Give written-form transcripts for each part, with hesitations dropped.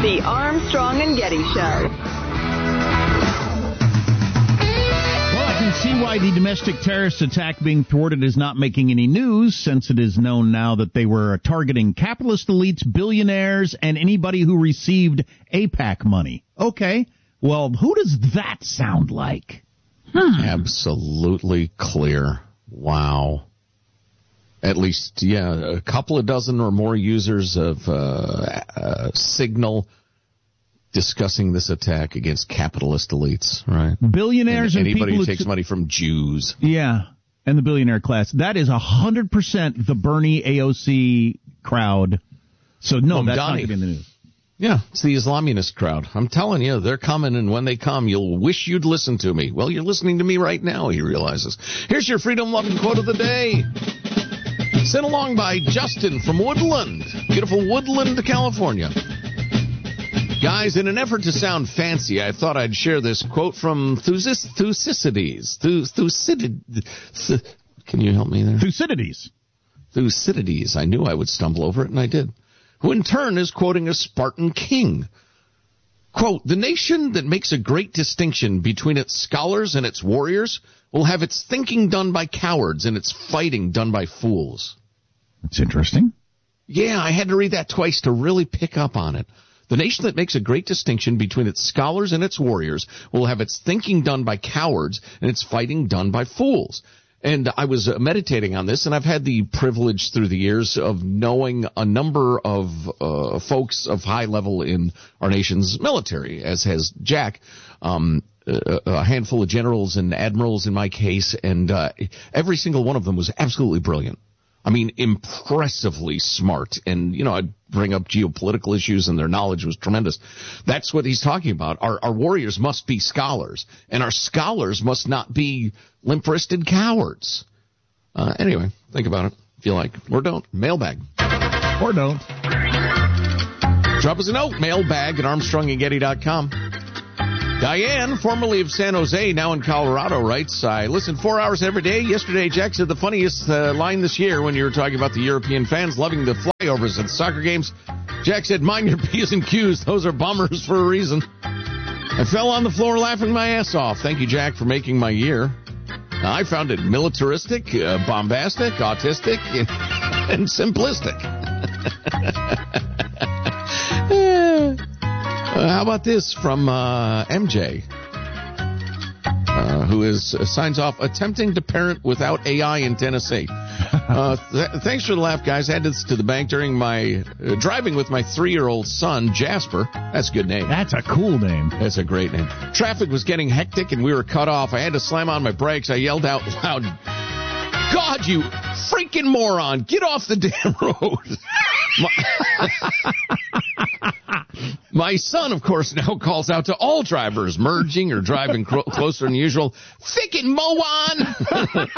The Armstrong and Getty Show. Well, I can see why the domestic terrorist attack being thwarted is not making any news, since it is known now that they were targeting capitalist elites, billionaires, and anybody who received AIPAC money. Okay, well, who does that sound like? Absolutely clear. Wow. At least, a couple of dozen or more users of Signal discussing this attack against capitalist elites, right? Billionaires and anybody people who takes money from Jews. Yeah, and the billionaire class. That is 100% the Bernie AOC crowd. So, no, that's not getting in the news. Yeah, it's the Islamunist crowd. I'm telling you, they're coming, and when they come, you'll wish you'd listen to me. Well, you're listening to me right now, he realizes. Here's your freedom-loving quote of the day. Sent along by Justin from Woodland, beautiful Woodland, California. Guys, in an effort to sound fancy, I thought I'd share this quote from Thucydides. Can you help me there? Thucydides. I knew I would stumble over it, and I did. Who in turn is quoting a Spartan king. Quote, the nation that makes a great distinction between its scholars and its warriors will have its thinking done by cowards and its fighting done by fools. That's interesting. Yeah, I had to read that twice to really pick up on it. The nation that makes a great distinction between its scholars and its warriors will have its thinking done by cowards and its fighting done by fools. And I was meditating on this, and I've had the privilege through the years of knowing a number of folks of high level in our nation's military, as has Jack, a handful of generals and admirals in my case, and every single one of them was absolutely brilliant. I mean, impressively smart. And, I'd bring up geopolitical issues, and their knowledge was tremendous. That's what he's talking about. Our warriors must be scholars, and our scholars must not be limp-wristed cowards. Anyway, think about it if you like. Or don't. Mailbag. Or don't. Drop us a note. Mailbag at ArmstrongandGetty.com. Diane, formerly of San Jose, now in Colorado, writes, I listen 4 hours every day. Yesterday, Jack said the funniest line this year when you were talking about the European fans loving the flyovers at the soccer games. Jack said, mind your P's and Q's. Those are bummers for a reason. I fell on the floor laughing my ass off. Thank you, Jack, for making my year. I found it militaristic, bombastic, autistic, and simplistic. How about this from MJ, who signs off, attempting to parent without AI in Tennessee. Thanks for the laugh, guys. I had this to the bank during my driving with my 3-year-old son, Jasper. That's a good name. That's a cool name. That's a great name. Traffic was getting hectic, and we were cut off. I had to slam on my brakes. I yelled out loud, God, you freaking moron, get off the damn road. My son, of course, now calls out to all drivers merging or driving closer than usual, Fickin' moron!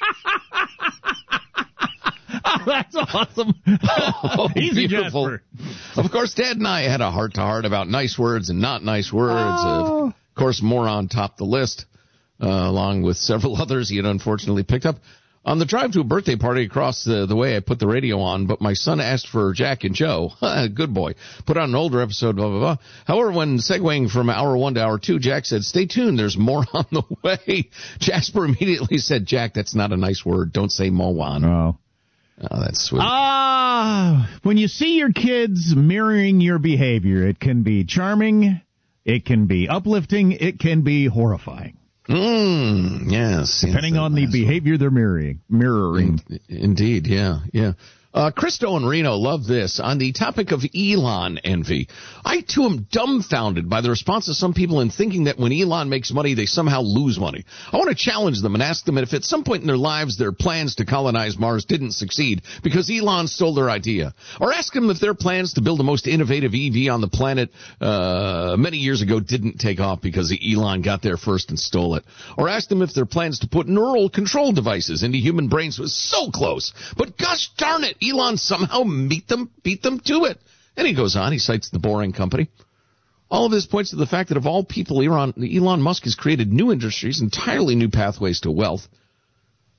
Oh, that's awesome. Oh, easy, beautiful. Jasper. Of course, Dad and I had a heart-to-heart about nice words and not nice words. Of course, moron topped the list, along with several others he had unfortunately picked up. On the drive to a birthday party across the way, I put the radio on, but my son asked for Jack and Joe. Good boy. Put on an older episode, blah, blah, blah. However, when segueing from hour 1 to hour 2, Jack said, stay tuned, there's more on the way. Jasper immediately said, Jack, that's not a nice word. Don't say moan. Oh, that's sweet. When you see your kids mirroring your behavior, it can be charming, it can be uplifting, it can be horrifying. Yes. Depending on the behavior they're mirroring. Indeed, yeah. Christo and Reno love this. On the topic of Elon envy, I too am dumbfounded by the response of some people in thinking that when Elon makes money, they somehow lose money. I want to challenge them and ask them if at some point in their lives their plans to colonize Mars didn't succeed because Elon stole their idea. Or ask them if their plans to build the most innovative EV on the planet many years ago didn't take off because Elon got there first and stole it. Or ask them if their plans to put neural control devices into human brains was so close. But gosh darn it, Elon somehow beat them to it. And he goes on, he cites the Boring Company. All of this points to the fact that of all people, Elon Musk has created new industries, entirely new pathways to wealth.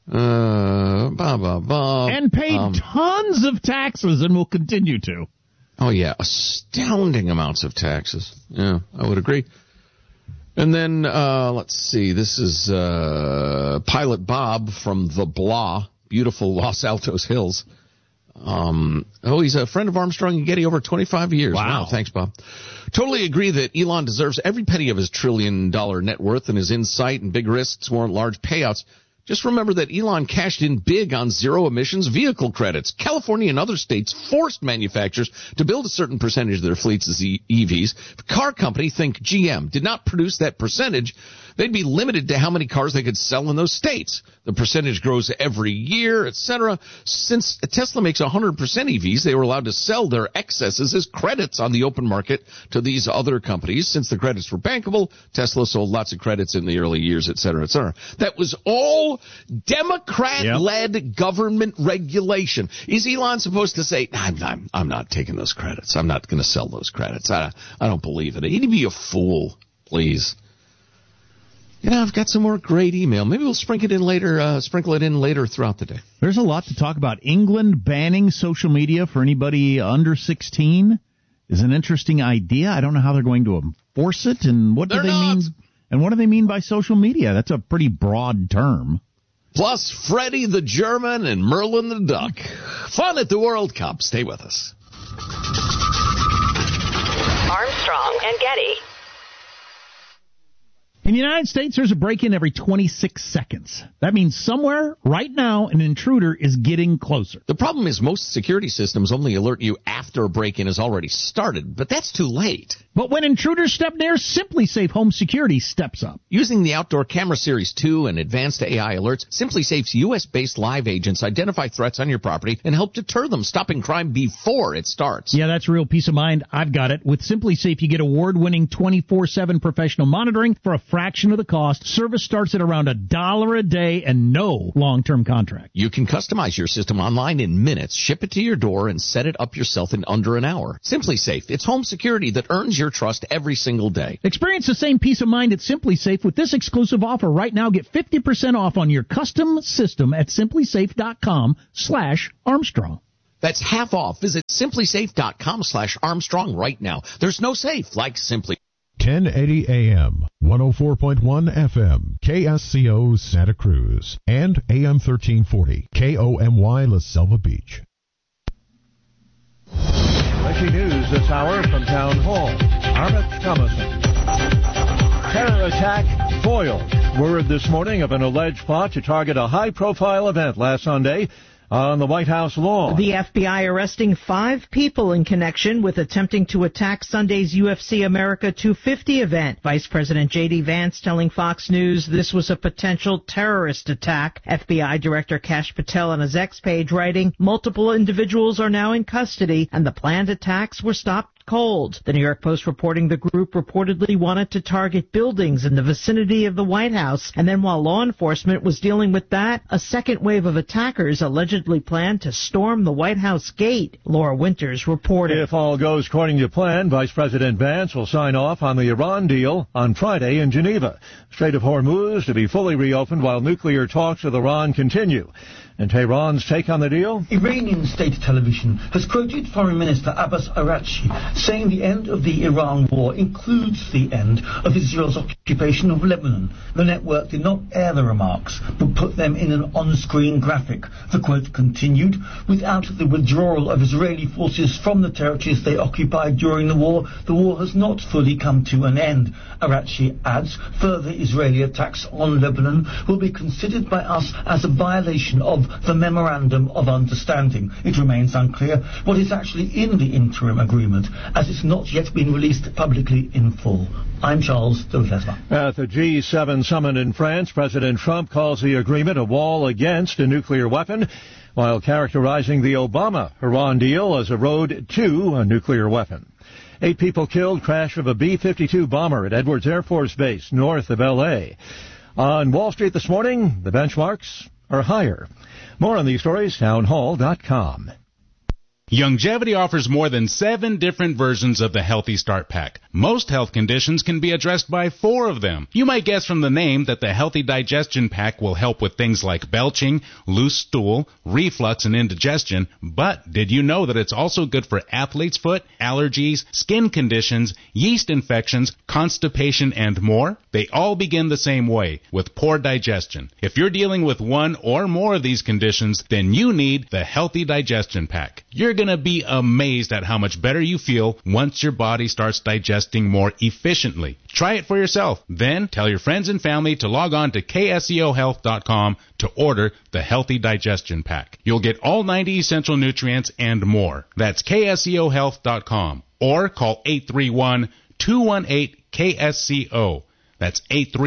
And paid tons of taxes and will continue to. Oh, yeah, astounding amounts of taxes. Yeah, I would agree. And then, let's see, this is Pilot Bob from the Blah, beautiful Los Altos Hills. He's a friend of Armstrong and Getty over 25 years. Wow. Thanks, Bob. Totally agree that Elon deserves every penny of his $1 trillion net worth, and his insight and big risks warrant large payouts. Just remember that Elon cashed in big on zero-emissions vehicle credits. California and other states forced manufacturers to build a certain percentage of their fleets as EVs. If a car company, think GM, did not produce that percentage, they'd be limited to how many cars they could sell in those states. The percentage grows every year, etc. Since Tesla makes 100% EVs, they were allowed to sell their excesses as credits on the open market to these other companies. Since the credits were bankable, Tesla sold lots of credits in the early years, etc., etc. That was all Democrat-led government regulation. Is Elon supposed to say, I'm not taking those credits. I'm not going to sell those credits. I don't believe it. He'd be a fool, please. I've got some more great email. Maybe we'll sprinkle it in later throughout the day. There's a lot to talk about. England banning social media for anybody under 16 is an interesting idea. I don't know how they're going to enforce it, and what do they mean? And what do they mean by social media? That's a pretty broad term. Plus Freddie the German and Merlin the Duck. Fun at the World Cup. Stay with us. Armstrong and Getty. In the United States, there's a break-in every 26 seconds. That means somewhere, right now, an intruder is getting closer. The problem is most security systems only alert you after a break-in has already started, but that's too late. But when intruders step near, SimpliSafe Home Security steps up. Using the Outdoor Camera Series 2 and advanced AI alerts, SimpliSafe's U.S.-based live agents identify threats on your property and help deter them, stopping crime before it starts. Yeah, that's real peace of mind. I've got it. With SimpliSafe, you get award-winning 24/7 professional monitoring for a fraction of the cost. Service starts at around $1 a day and no long-term contract. You can customize your system online in minutes, ship it to your door, and set it up yourself in under an hour. SimpliSafe. It's home security that earns your trust every single day. Experience the same peace of mind at SimpliSafe with this exclusive offer. Right now, get 50% off on your custom system at simplisafe.com/Armstrong. That's half off. Visit simplisafe.com/Armstrong right now. There's no safe like Simply. 1080 AM, 104.1 FM, KSCO Santa Cruz, and AM 1340, KOMY La Selva Beach. Breaking news this hour from Town Hall. Armit Thomason. Terror attack foiled. Word this morning of an alleged plot to target a high-profile event last Sunday on the White House lawn. The FBI arresting 5 people in connection with attempting to attack Sunday's UFC America 250 event. Vice President J.D. Vance telling Fox News this was a potential terrorist attack. FBI Director Kash Patel on his X page writing, multiple individuals are now in custody and the planned attacks were stopped cold. The New York Post reporting the group reportedly wanted to target buildings in the vicinity of the White House, and then while law enforcement was dealing with that, a second wave of attackers allegedly planned to storm the White House gate. Laura Winters reported. If all goes according to plan, Vice President Vance will sign off on the Iran deal on Friday in Geneva. Strait of Hormuz to be fully reopened while nuclear talks with Iran continue. And Tehran's take on the deal? Iranian state television has quoted Foreign Minister Abbas Araghchi saying the end of the Iran war includes the end of Israel's occupation of Lebanon. The network did not air the remarks, but put them in an on-screen graphic. The quote continued, without the withdrawal of Israeli forces from the territories they occupied during the war has not fully come to an end. Araghchi adds, further Israeli attacks on Lebanon will be considered by us as a violation of the Memorandum of Understanding. It remains unclear what is actually in the interim agreement, as it's not yet been released publicly in full. I'm Charles de Ledesma. At the G7 summit in France, President Trump calls the agreement a wall against a nuclear weapon, while characterizing the Obama-Iran deal as a road to a nuclear weapon. 8 people killed, crash of a B-52 bomber at Edwards Air Force Base north of L.A. On Wall Street this morning, the benchmarks are higher. More on these stories, townhall.com. Youngevity offers more than 7 different versions of the Healthy Start Pack. Most health conditions can be addressed by 4 of them. You might guess from the name that the Healthy Digestion Pack will help with things like belching, loose stool, reflux, and indigestion, but did you know that it's also good for athlete's foot, allergies, skin conditions, yeast infections, constipation, and more? They all begin the same way, with poor digestion. If you're dealing with one or more of these conditions, then you need the Healthy Digestion Pack. You're going to be amazed at how much better you feel once your body starts digesting more efficiently. Try it for yourself. Then tell your friends and family to log on to KSEOhealth.com to order the Healthy Digestion Pack. You'll get all 90 essential nutrients and more. That's KSEOhealth.com or call 831-218-KSCO. That's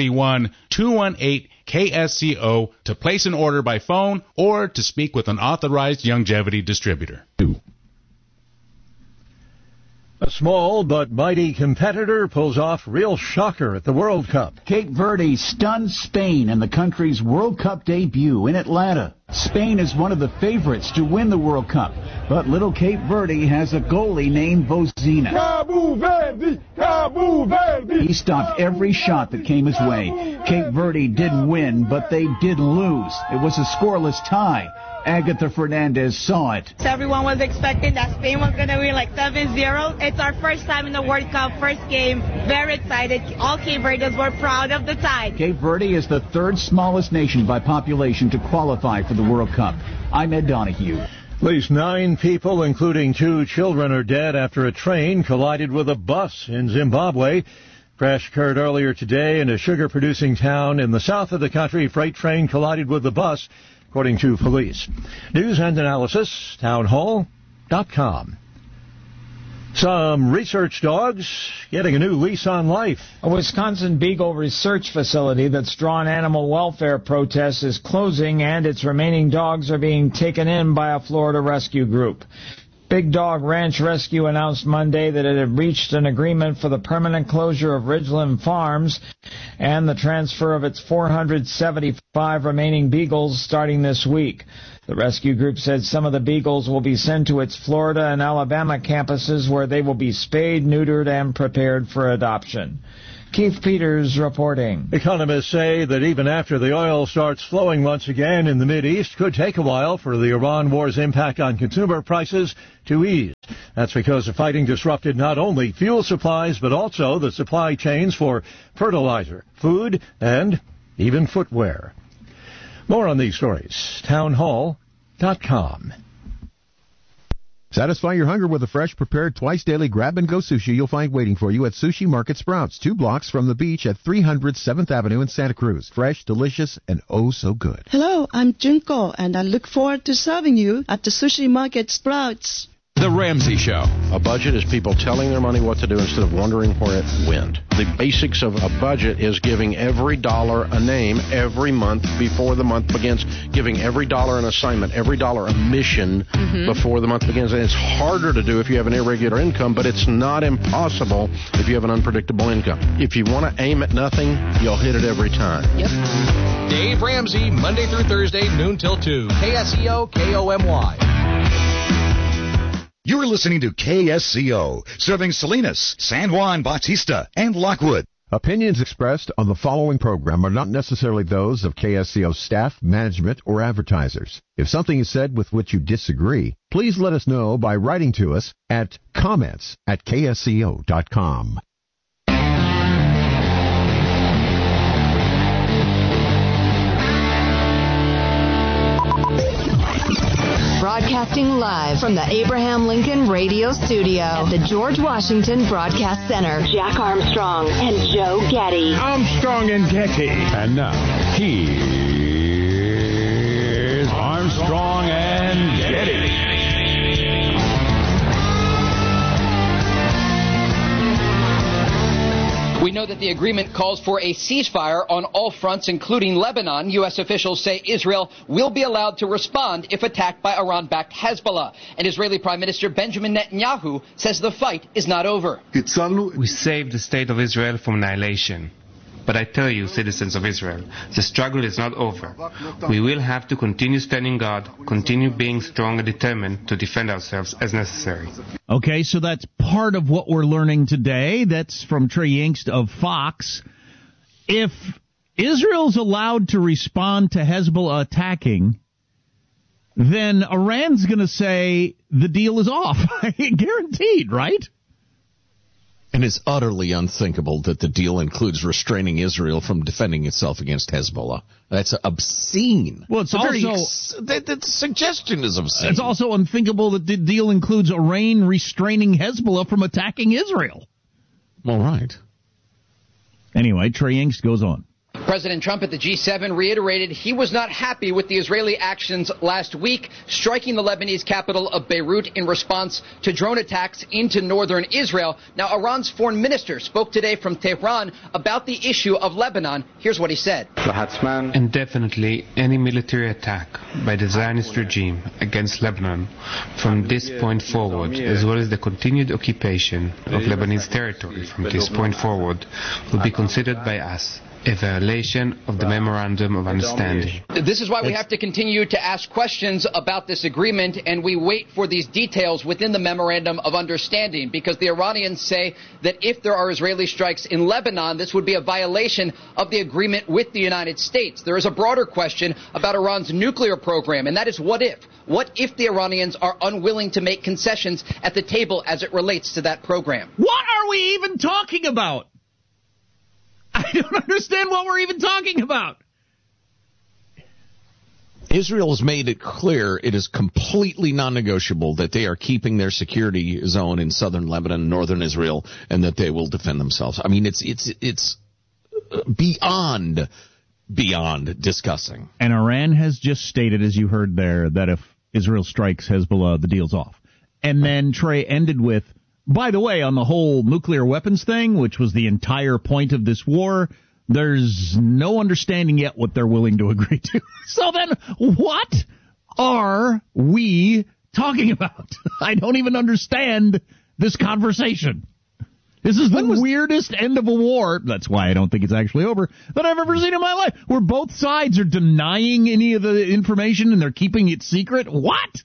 831-218-KSCO to place an order by phone or to speak with an authorized Youngevity distributor. A small but mighty competitor pulls off real shocker at the World Cup. Cape Verde stuns Spain in the country's World Cup debut in Atlanta. Spain is one of the favorites to win the World Cup, but little Cape Verde has a goalie named Bozina. Cabo Verde! Cabo Verde! He stopped every shot that came his way. Cape Verde didn't win, but they did lose. It was a scoreless tie. Agatha Fernandez saw it. Everyone was expecting that Spain was going to win like 7-0. It's our first time in the World Cup, first game. Very excited. All Cape Verdeans were proud of the tie. Cape Verde is the 3rd smallest nation by population to qualify for the World Cup. I'm Ed Donahue. At least 9 people, including 2 children, are dead after a train collided with a bus in Zimbabwe. Crash occurred earlier today in a sugar-producing town in the south of the country. Freight train collided with the bus, according to police. News and analysis, townhall.com. Some research dogs getting a new lease on life. A Wisconsin Beagle research facility that's drawn animal welfare protests is closing, and its remaining dogs are being taken in by a Florida rescue group. Big Dog Ranch Rescue announced Monday that it had reached an agreement for the permanent closure of Ridgeland Farms and the transfer of its 475 remaining beagles starting this week. The rescue group said some of the beagles will be sent to its Florida and Alabama campuses where they will be spayed, neutered, and prepared for adoption. Keith Peters reporting. Economists say that even after the oil starts flowing once again in the Mideast, could take a while for the Iran war's impact on consumer prices to ease. That's because the fighting disrupted not only fuel supplies, but also the supply chains for fertilizer, food, and even footwear. More on these stories. Townhall.com. Satisfy your hunger with a fresh, prepared, twice-daily grab-and-go sushi you'll find waiting for you at Sushi Market Sprouts, 2 blocks from the beach at 300 7th Avenue in Santa Cruz. Fresh, delicious, and oh so good. Hello, I'm Junko, and I look forward to serving you at the Sushi Market Sprouts. The Ramsey Show. A budget is people telling their money what to do instead of wondering where it went. The basics of a budget is giving every dollar a name every month before the month begins, giving every dollar an assignment, every dollar a mission before the month begins. And it's harder to do if you have an irregular income, but it's not impossible if you have an unpredictable income. If you want to aim at nothing, you'll hit it every time. Yep. Dave Ramsey, Monday through Thursday, noon till 2. KSEO, KOMY. You're listening to KSCO, serving Salinas, San Juan Bautista, and Lockwood. Opinions expressed on the following program are not necessarily those of KSCO staff, management, or advertisers. If something is said with which you disagree, please let us know by writing to us at comments@ksco.com. Broadcasting live from the Abraham Lincoln Radio Studio at the George Washington Broadcast Center. Jack Armstrong and Joe Getty. Armstrong and Getty. And now, here's Armstrong and Getty. We know that the agreement calls for a ceasefire on all fronts, including Lebanon. U.S. officials say Israel will be allowed to respond if attacked by Iran-backed Hezbollah. And Israeli Prime Minister Benjamin Netanyahu says the fight is not over. We saved the state of Israel from annihilation. But I tell you, citizens of Israel, the struggle is not over. We will have to continue standing guard, continue being strong and determined to defend ourselves as necessary. Okay, so that's part of what we're learning today. That's from Trey Yingst of Fox. If Israel's allowed to respond to Hezbollah attacking, then Iran's going to say the deal is off. Guaranteed, right? And it's utterly unthinkable that the deal includes restraining Israel from defending itself against Hezbollah. That's obscene. Well, it's also... the suggestion is obscene. It's also unthinkable that the deal includes Iran restraining Hezbollah from attacking Israel. All right. Anyway, Trey Yingst goes on. President Trump at the G7 reiterated he was not happy with the Israeli actions last week, striking the Lebanese capital of Beirut in response to drone attacks into northern Israel. Now, Iran's foreign minister spoke today from Tehran about the issue of Lebanon. Here's what he said. And definitely any military attack by the Zionist regime against Lebanon from this point forward, as well as the continued occupation of Lebanese territory from this point forward, will be considered by us a violation of the Memorandum of Understanding. This is why we have to continue to ask questions about this agreement, and we wait for these details within the Memorandum of Understanding, because the Iranians say that if there are Israeli strikes in Lebanon, this would be a violation of the agreement with the United States. There is a broader question about Iran's nuclear program, and that is what if? What if the Iranians are unwilling to make concessions at the table as it relates to that program? What are we even talking about? I don't understand what we're even talking about. Israel has made it clear it is completely non-negotiable that they are keeping their security zone in southern Lebanon, northern Israel, and that they will defend themselves. I mean, it's beyond discussing. And Iran has just stated, as you heard there, that if Israel strikes Hezbollah, the deal's off. And then Trey ended with, by the way, on the whole nuclear weapons thing, which was the entire point of this war, there's no understanding yet what they're willing to agree to. So then, what are we talking about? I don't even understand this conversation. This is the weirdest end of a war, that's why I don't think it's actually over, that I've ever seen in my life, where both sides are denying any of the information and they're keeping it secret. What?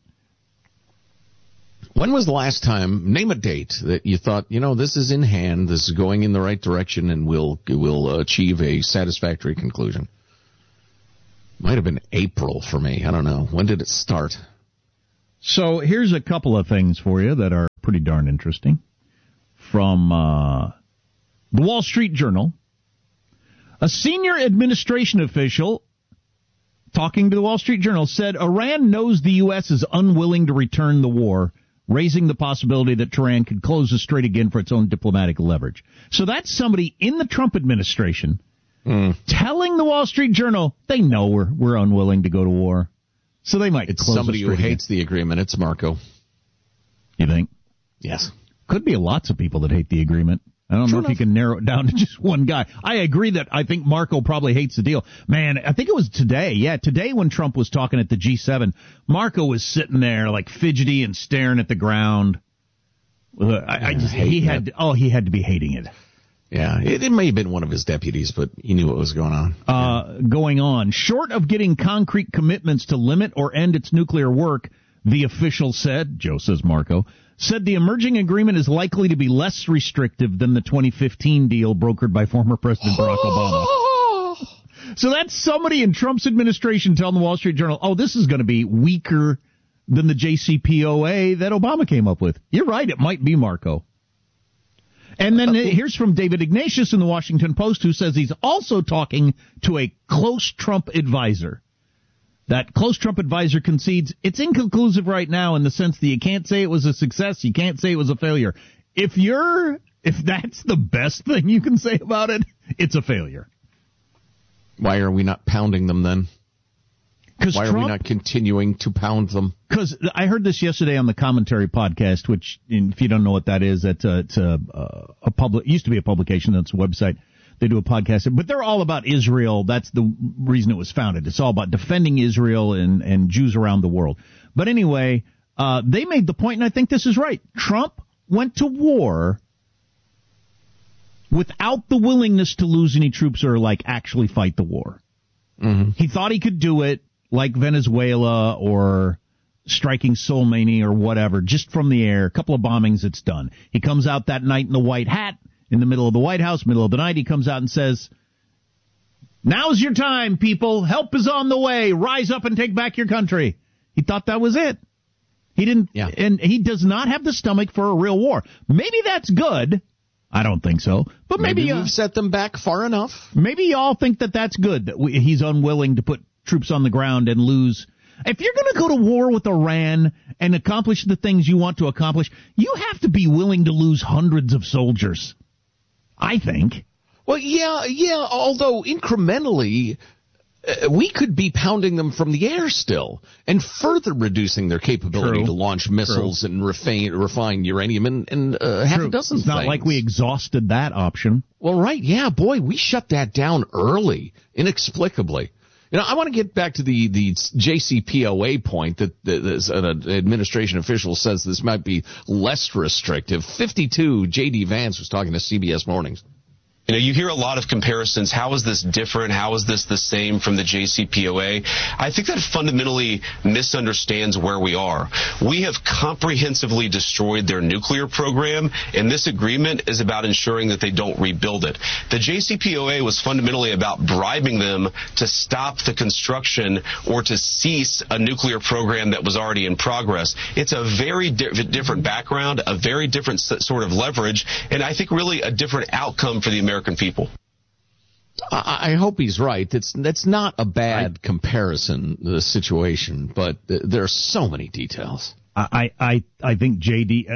When was the last time, name a date, that you thought, this is in hand, this is going in the right direction, and we'll achieve a satisfactory conclusion? Might have been April for me. I don't know. When did it start? So here's a couple of things for you that are pretty darn interesting. From the Wall Street Journal, a senior administration official talking to the Wall Street Journal said Iran knows the U.S. is unwilling to return the war, raising the possibility that Tehran could close the strait again for its own diplomatic leverage. So that's somebody in the Trump administration telling the Wall Street Journal they know we're unwilling to go to war. So they might close somebody the strait who hates the agreement. It's Marco. You think? Yes. Could be lots of people that hate the agreement. I don't know if you can narrow it down to just one guy. I agree that I think Marco probably hates the deal. Man, I think it was today. Yeah, today when Trump was talking at the G7, Marco was sitting there like fidgety and staring at the ground. He had to be hating it. Yeah, it may have been one of his deputies, but he knew what was going on. Going on. Short of getting concrete commitments to limit or end its nuclear work, the official said, Joe says Marco, said the emerging agreement is likely to be less restrictive than the 2015 deal brokered by former President Barack Obama. So that's somebody in Trump's administration telling the Wall Street Journal, this is going to be weaker than the JCPOA that Obama came up with. You're right, it might be Marco. And then here's from David Ignatius in the Washington Post, who says he's also talking to a close Trump advisor. That close Trump advisor concedes it's inconclusive right now in the sense that you can't say it was a success, you can't say it was a failure. If that's the best thing you can say about it, it's a failure. Why are we not pounding them then? Why are we not continuing to pound them? Because I heard this yesterday on the Commentary podcast, which, if you don't know what that is, it's a used to be a publication. That's a website. They do a podcast, but they're all about Israel. That's the reason it was founded. It's all about defending Israel and Jews around the world. But anyway, they made the point, and I think this is right. Trump went to war without the willingness to lose any troops or, actually fight the war. Mm-hmm. He thought he could do it like Venezuela or striking Soleimani or whatever, just from the air. A couple of bombings, it's done. He comes out that night in the white hat, in the middle of the White House, middle of the night. He comes out and says, "Now's your time, people. Help is on the way. Rise up and take back your country." He thought that was it. He didn't, and he does not have the stomach for a real war. Maybe that's good. I don't think so. But maybe we've set them back far enough. Maybe y'all think that that's good, that he's unwilling to put troops on the ground and lose. If you're going to go to war with Iran and accomplish the things you want to accomplish, you have to be willing to lose hundreds of soldiers, I think. Well, yeah, although incrementally, we could be pounding them from the air still and further reducing their capability to launch missiles and refine uranium and half a dozen things. It's not like we exhausted that option. Well, right, yeah, boy, we shut that down early, inexplicably. I want to get back to the JCPOA point that an administration official says this might be less restrictive. 52, J.D. Vance was talking to CBS Mornings. You hear a lot of comparisons. How is this different? How is this the same from the JCPOA? I think that fundamentally misunderstands where we are. We have comprehensively destroyed their nuclear program, and this agreement is about ensuring that they don't rebuild it. The JCPOA was fundamentally about bribing them to stop the construction or to cease a nuclear program that was already in progress. It's a very different background, a very different sort of leverage, and I think really a different outcome for the American people. I hope he's right. That's not a bad comparison, the situation, but there are so many details. I think JD,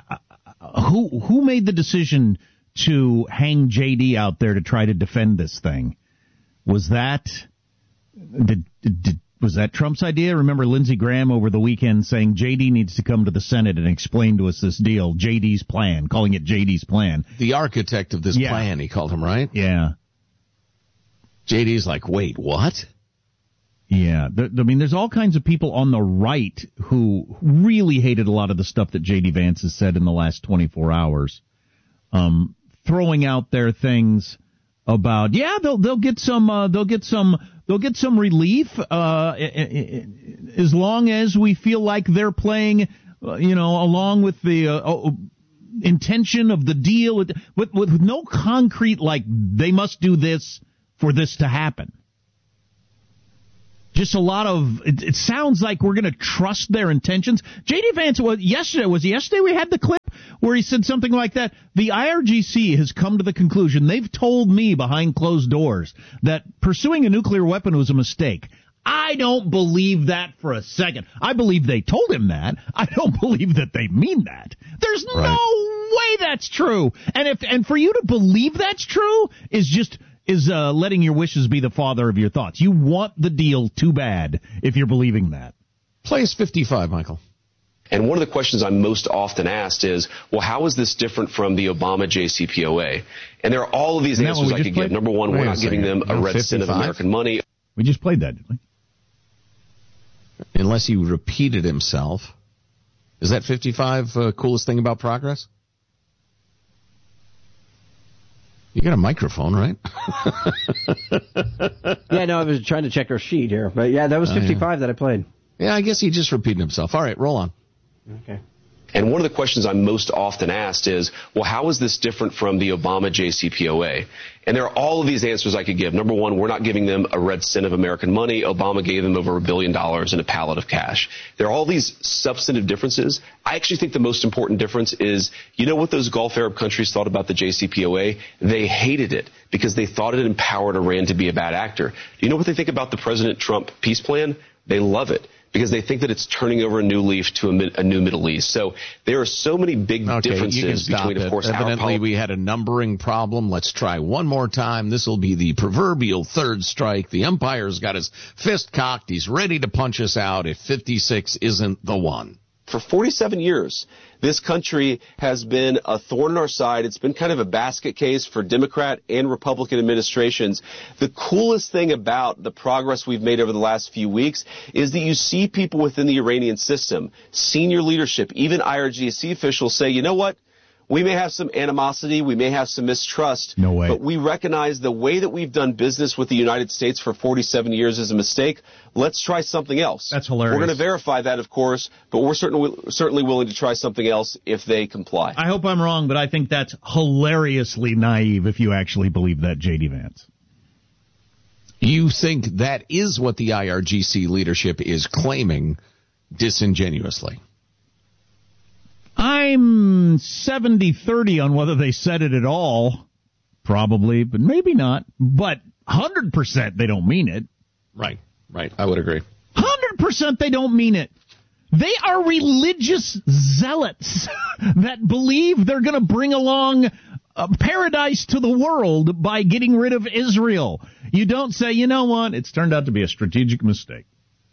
who made the decision to hang JD out there to try to defend this thing? Was that was that Trump's idea? Remember Lindsey Graham over the weekend saying JD needs to come to the Senate and explain to us this deal, JD's plan, calling it JD's plan. The architect of this plan, he called him, right? Yeah. JD's like, wait, what? Yeah. There's all kinds of people on the right who really hated a lot of the stuff that JD Vance has said in the last 24 hours. Throwing out their things about, they'll get some relief, as long as we feel like they're playing, along with the intention of the deal, with no concrete, like they must do this for this to happen. Just a lot of, it sounds like we're going to trust their intentions. J.D. Vance, was it yesterday we had the clip where he said something like that? The IRGC has come to the conclusion, they've told me behind closed doors, that pursuing a nuclear weapon was a mistake. I don't believe that for a second. I believe they told him that. I don't believe that they mean that. There's no way that's true. And for you to believe that's true is letting your wishes be the father of your thoughts. You want the deal too bad if you're believing that. Play is 55, Michael. And one of the questions I'm most often asked is, well, how is this different from the Obama JCPOA? And there are all of these answers I could give. Number one, we're not giving them a red cent of American money. We just played that, didn't we? Unless he repeated himself. Is that 55 coolest thing about progress? You got a microphone, right? Yeah, no, I was trying to check our sheet here. But yeah, that was 55 that I played. Yeah, I guess he just repeated himself. All right, roll on. Okay. And one of the questions I'm most often asked is, well, how is this different from the Obama JCPOA? And there are all of these answers I could give. Number one, we're not giving them a red cent of American money. Obama gave them over $1 billion in a pallet of cash. There are all these substantive differences. I actually think the most important difference is, you know what those Gulf Arab countries thought about the JCPOA? They hated it because they thought it empowered Iran to be a bad actor. Do you know what they think about the President Trump peace plan? They love it, because they think that it's turning over a new leaf to a new Middle East. So there are so many big differences between, of course, evidently we had a numbering problem. Let's try one more time. This will be the proverbial third strike. The umpire's got his fist cocked. He's ready to punch us out if 56 isn't the one. For 47 years, this country has been a thorn in our side. It's been kind of a basket case for Democrat and Republican administrations. The coolest thing about the progress we've made over the last few weeks is that you see people within the Iranian system, senior leadership, even IRGC officials say, you know what? We may have some animosity. We may have some mistrust. No way. But we recognize the way that we've done business with the United States for 47 years is a mistake. Let's try something else. That's hilarious. We're going to verify that, of course, but we're certainly willing to try something else if they comply. I hope I'm wrong, but I think that's hilariously naive if you actually believe that, J.D. Vance. You think that is what the IRGC leadership is claiming disingenuously? I'm 70-30 on whether they said it at all. Probably, but maybe not. But 100% they don't mean it. Right. I would agree. 100% they don't mean it. They are religious zealots that believe they're going to bring along paradise to the world by getting rid of Israel. You don't say, you know what, it's turned out to be a strategic mistake.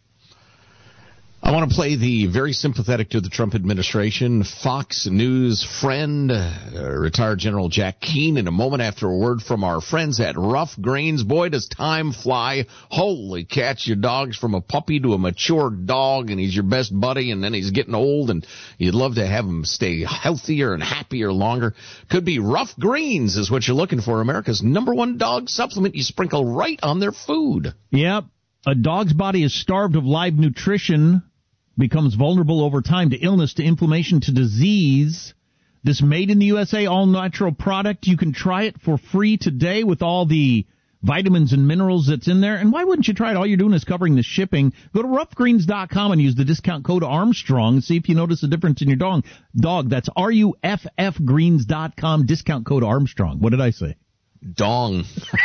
I want to play the very sympathetic to the Trump administration Fox News friend, retired General Jack Keane, in a moment after a word from our friends at Rough Greens. Boy, does time fly. Holy cats, your dog's from a puppy to a mature dog, and he's your best buddy, and then he's getting old, and you'd love to have him stay healthier and happier longer. Could be Rough Greens is what you're looking for, America's #1 dog supplement you sprinkle right on their food. Yep. A dog's body is starved of live nutrition, becomes vulnerable over time to illness, to inflammation, to disease. This made in the USA, all-natural product, you can try it for free today with all the vitamins and minerals that's in there. And why wouldn't you try it? All you're doing is covering the shipping. Go to roughgreens.com and use the discount code Armstrong and see if you notice a difference in your dog. That's RUFFgreens.com, discount code Armstrong. What did I say? Dong.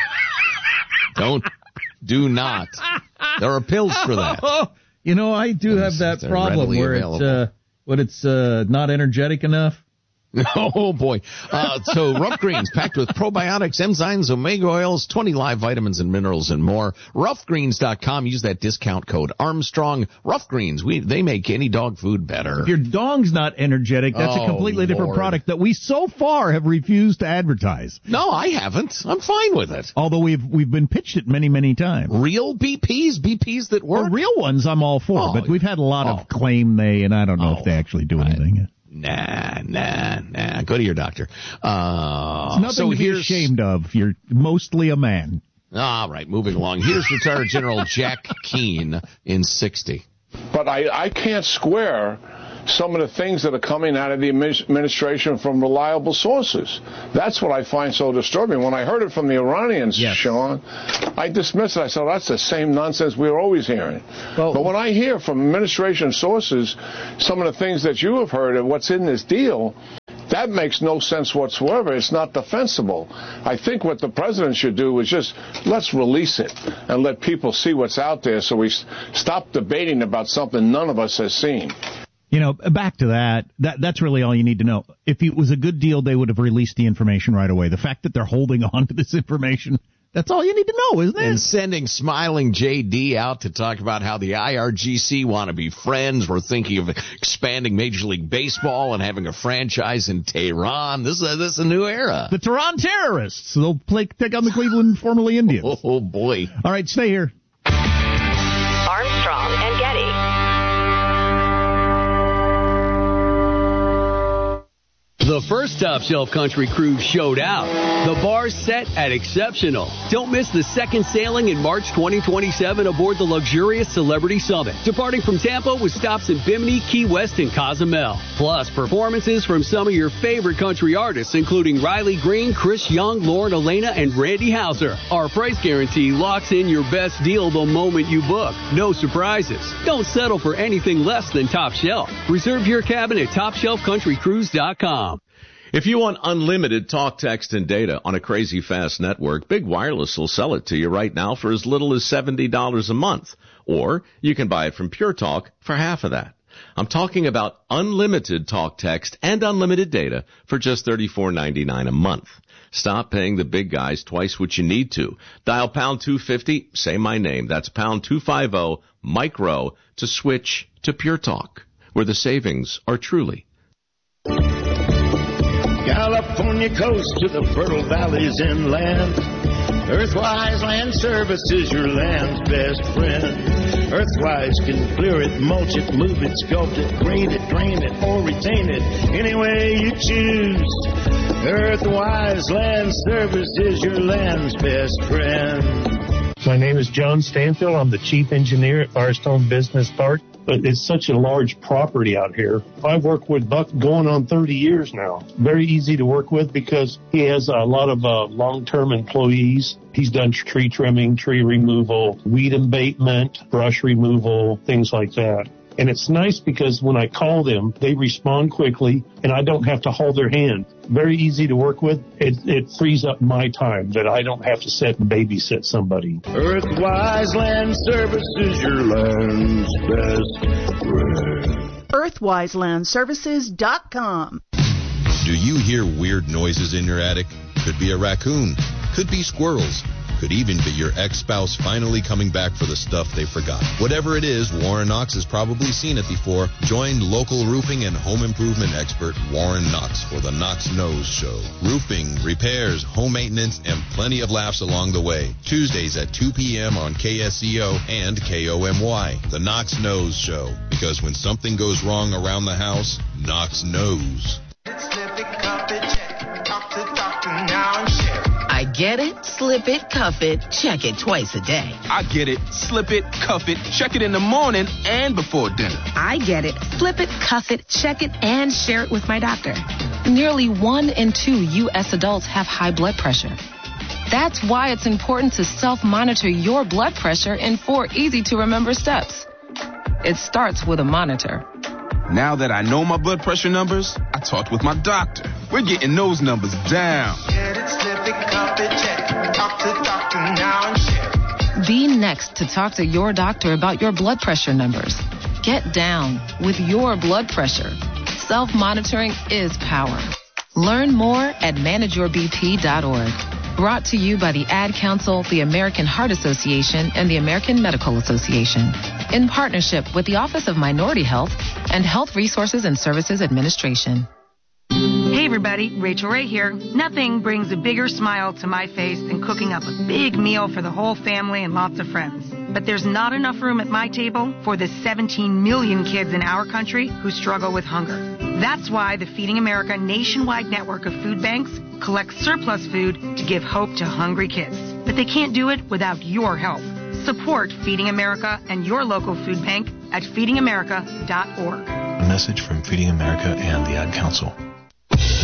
Do not. There are pills for that. You know, I do have that problem where it's not energetic enough. Oh, boy. So Rough Greens, packed with probiotics, enzymes, omega oils, 20 live vitamins and minerals and more. Roughgreens.com. Use that discount code Armstrong. Rough Greens, they make any dog food better. If your dog's not energetic, that's a completely different product that we so far have refused to advertise. No, I haven't. I'm fine with it. Although we've been pitched it many, many times. Real BPs that work? Well, real ones I'm all for, but we've had a lot of claim and I don't know if they actually do anything. Nah. Go to your doctor. It's nothing to be ashamed of. You're mostly a man. All right, moving along. Here's retired General Jack Keane in 60. But I can't square some of the things that are coming out of the administration from reliable sources. That's what I find so disturbing. When I heard it from the Iranians, Sean, I dismissed it. I said, that's the same nonsense we're always hearing. But when I hear from administration sources some of the things that you have heard and what's in this deal, that makes no sense whatsoever. It's not defensible. I think what the president should do is just let's release it and let people see what's out there so we stop debating about something none of us has seen. You know, back to that's really all you need to know. If it was a good deal, they would have released the information right away. The fact that they're holding on to this information, that's all you need to know, isn't it? And sending smiling JD out to talk about how the IRGC want to be friends. We're thinking of expanding Major League Baseball and having a franchise in Tehran. This is a new era. The Tehran terrorists. They'll take on the Cleveland formerly Indians. Oh, boy. All right, stay here. Armstrong and Getty. The first Top Shelf Country Cruise showed out. The bar's set at exceptional. Don't miss the second sailing in March 2027 aboard the luxurious Celebrity Summit, departing from Tampa with stops in Bimini, Key West, and Cozumel. Plus, performances from some of your favorite country artists, including Riley Green, Chris Young, Lauren Elena, and Randy Houser. Our price guarantee locks in your best deal the moment you book. No surprises. Don't settle for anything less than Top Shelf. Reserve your cabin at TopShelfCountryCruise.com. If you want unlimited talk, text, and data on a crazy fast network, Big Wireless will sell it to you right now for as little as $70 a month. Or you can buy it from Pure Talk for half of that. I'm talking about unlimited talk, text, and unlimited data for just $34.99 a month. Stop paying the big guys twice what you need to. Dial pound 250, say my name. That's pound 250 micro to switch to Pure Talk, where the savings are truly. California coast to the fertile valleys inland. Earthwise Land Service is your land's best friend. Earthwise can clear it, mulch it, move it, sculpt it, grade it, drain it, or retain it any way you choose. Earthwise Land Service is your land's best friend. My name is John Stanfield. I'm the chief engineer at Firestone Business Park. But it's such a large property out here. I've worked with Buck going on 30 years now. Very easy to work with because he has a lot of long-term employees. He's done tree trimming, tree removal, weed abatement, brush removal, things like that. And it's nice because when I call them, they respond quickly and I don't have to hold their hand. Very easy to work with. It frees up my time that I don't have to sit and babysit somebody. Earthwise Land Service is your land's best friend. EarthwiseLandServices.com. Do you hear weird noises in your attic? Could be a raccoon. Could be squirrels. Could even be your ex-spouse finally coming back for the stuff they forgot. Whatever it is, Warren Knox has probably seen it before. Join local roofing and home improvement expert Warren Knox for the Knox Knows Show. Roofing, repairs, home maintenance, and plenty of laughs along the way. Tuesdays at 2 p.m. on KSCO and KOMY. The Knox Knows Show. Because when something goes wrong around the house, Knox knows. I get it, slip it, cuff it, check it twice a day. I get it, slip it, cuff it, check it in the morning and before dinner. I get it, flip it, cuff it, check it, and share it with my doctor. Nearly 1 in 2 U.S. adults have high blood pressure. That's why it's important to self-monitor your blood pressure in 4 easy-to-remember steps. It starts with a monitor. Now that I know my blood pressure numbers, I talked with my doctor. We're getting those numbers down. Get it, slip it, cuff it, check it. Talk to doctor now and share it. Be next to talk to your doctor about your blood pressure numbers. Get down with your blood pressure. Self-monitoring is power. Learn more at manageyourbp.org. Brought to you by the Ad Council, the American Heart Association, and the American Medical Association. In partnership with the Office of Minority Health and Health Resources and Services Administration. Hey everybody, Rachel Ray here. Nothing brings a bigger smile to my face than cooking up a big meal for the whole family and lots of friends. But there's not enough room at my table for the 17 million kids in our country who struggle with hunger. That's why the Feeding America nationwide network of food banks collects surplus food to give hope to hungry kids. But they can't do it without your help. Support Feeding America and your local food bank at feedingamerica.org. A message from Feeding America and the Ad Council.